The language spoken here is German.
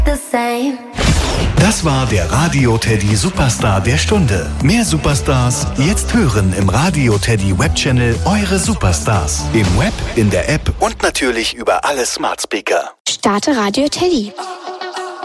the same. Das war der Radio Teddy Superstar der Stunde. Mehr Superstars jetzt hören im Radio Teddy Webchannel Eure Superstars. Im Web, in der App und natürlich über alle Smart Speaker. Starte Radio Teddy.